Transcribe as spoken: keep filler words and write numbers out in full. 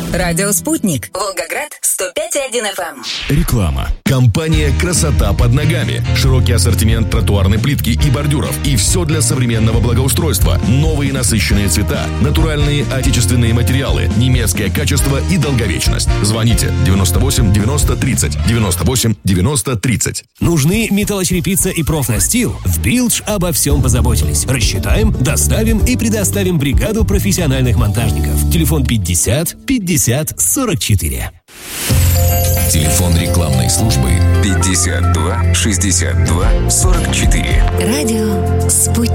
Радио «Спутник». Волгоград, сто пять и один эф эм. Реклама. Компания «Красота под ногами». Широкий ассортимент тротуарной плитки и бордюров. И все для современного благоустройства. Новые насыщенные цвета, натуральные отечественные материалы, немецкое качество и долговечность. Звоните девяносто восемь девяносто тридцать, девяносто восемь девяносто тридцать. Нужны металлочерепица и профнастил? В Билдж обо всем позаботились. Рассчитаем, доставим и предоставим бригаду профессиональных монтажников. Телефон пятьдесят пятьдесят сорок четыре. Телефон рекламной службы пятьдесят два шестьдесят два сорок четыре. Радио «Спутник».